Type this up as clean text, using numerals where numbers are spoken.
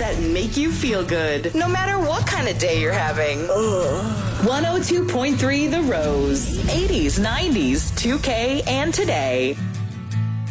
that make you feel good, no matter what kind of day you're having. 102.3 The Rose. 80s, 90s, 2K, and today.